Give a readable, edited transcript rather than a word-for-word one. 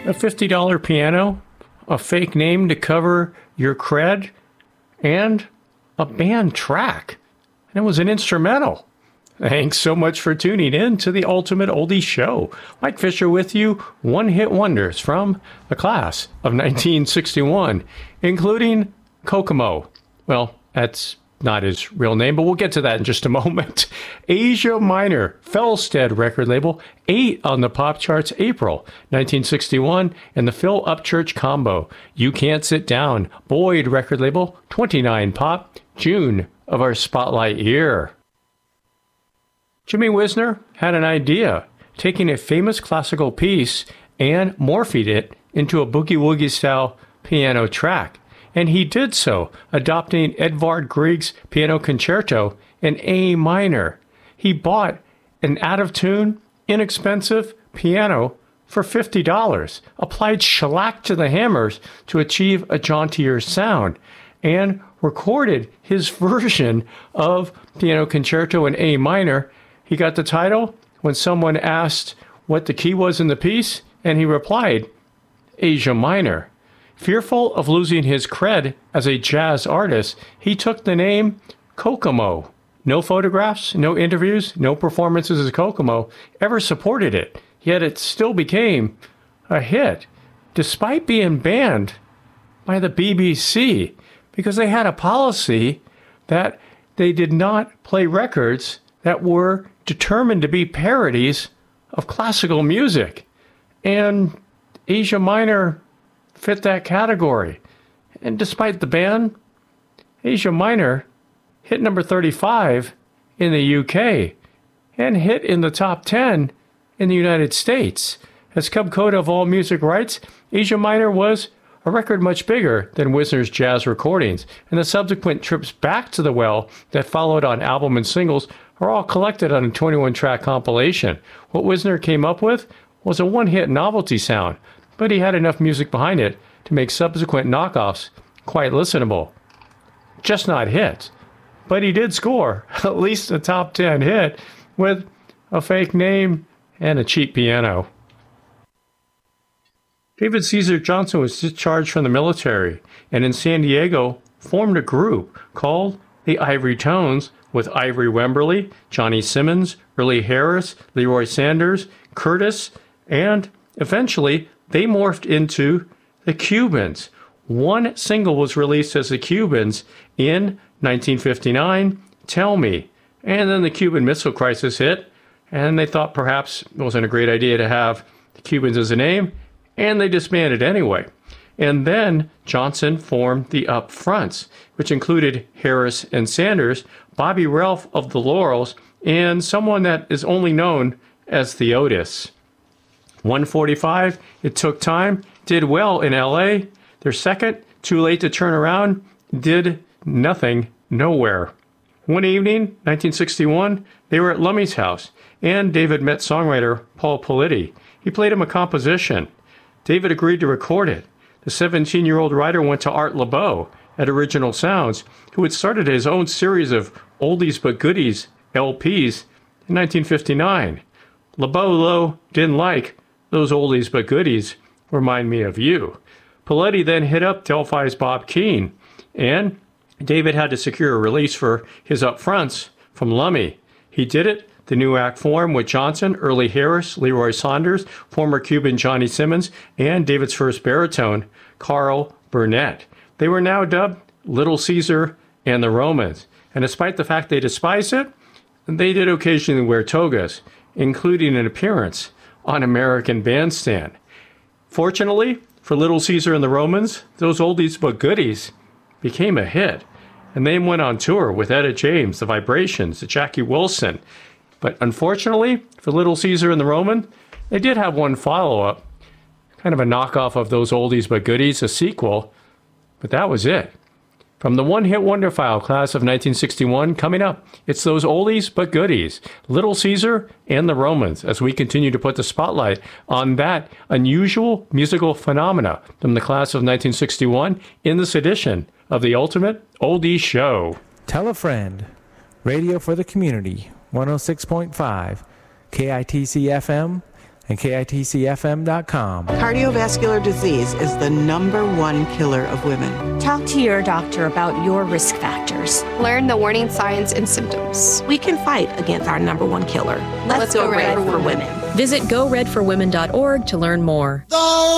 A $50 piano, a fake name to cover your cred, and a band track. And it was an instrumental. Thanks so much for tuning in to the Ultimate Oldie Show. Mike Fisher with you, one-hit wonders from the class of 1961, including Kokomo. Well, that's not his real name, but we'll get to that in just a moment. Asia Minor, Felstead record label, 8 on the pop charts, April 1961, and the Phil Upchurch combo, You Can't Sit Down, Boyd record label, 29 pop, June of our spotlight year. Jimmy Wisner had an idea, taking a famous classical piece and morphing it into a boogie-woogie style piano track. And he did so, adopting Edvard Grieg's piano concerto in A minor. He bought an out-of-tune, inexpensive piano for $50, applied shellac to the hammers to achieve a jauntier sound, and recorded his version of piano concerto in A minor. He got the title when someone asked what the key was in the piece, and he replied, Asia Minor. Fearful of losing his cred as a jazz artist, he took the name Kokomo. No photographs, no interviews, no performances as Kokomo ever supported it, yet it still became a hit, despite being banned by the BBC, because they had a policy that they did not play records that were determined to be parodies of classical music. And Asia Minor fit that category. And despite the ban, Asia Minor hit number 35 in the UK and hit in the top 10 in the United States. As Cub Coda of All Music writes, Asia Minor was a record much bigger than Wisner's jazz recordings, and the subsequent trips back to the well that followed on album and singles are all collected on a 21-track compilation. What Wisner came up with was a one-hit novelty sound, but he had enough music behind it to make subsequent knockoffs quite listenable. Just not hits. But he did score at least a top 10 hit with a fake name and a cheap piano. David Caesar Johnson was discharged from the military and in San Diego formed a group called the Ivory Tones with Ivory Wemberly, Johnny Simmons, Early Harris, Leroy Sanders, Curtis, and eventually they morphed into the Cubans. One single was released as the Cubans in 1959, Tell Me. And then the Cuban Missile Crisis hit, and they thought perhaps it wasn't a great idea to have the Cubans as a name, and they disbanded anyway. And then Johnson formed the Up Fronts, which included Harris and Sanders, Bobby Ralph of the Laurels, and someone that is only known as Theotis. 145, It Took Time, did well in LA. Their second, Too Late to Turn Around, did nothing, nowhere. One evening, 1961, they were at Lummy's house, and David met songwriter Paul Politti. He played him a composition. David agreed to record it. The 17-year-old writer went to Art LeBeau at Original Sounds, who had started his own series of oldies but goodies LPs in 1959. LeBeau, though, didn't like those oldies but goodies remind me of you. Politti then hit up Delphi's Bob Keane, and David had to secure a release for his upfronts from Lummy. He did it. The new act formed with Johnson, Early Harris, Leroy Saunders, former Cuban Johnny Simmons, and David's first baritone, Carl Burnett. They were now dubbed Little Caesar and the Romans, and despite the fact they despised it, they did occasionally wear togas, including an appearance on American Bandstand. Fortunately for Little Caesar and the Romans, those oldies but goodies became a hit, and they went on tour with Etta James, The Vibrations, the Jackie Wilson. But unfortunately for Little Caesar and the Roman, they did have one follow-up, kind of a knockoff of those oldies but goodies, a sequel, but that was it. From the one-hit wonder file class of 1961, coming up, it's those oldies but goodies, Little Caesar and the Romans, as we continue to put the spotlight on that unusual musical phenomena from the class of 1961 in this edition of the Ultimate Oldie Show. Tell a friend. Radio for the community, 106.5, KITC FM, and KITCFM.com. Cardiovascular disease is the #1 killer of women. Talk to your doctor about your risk factors. Learn the warning signs and symptoms. We can fight against our #1 killer. Let's go red for women. Visit GoRedForWomen.org to learn more.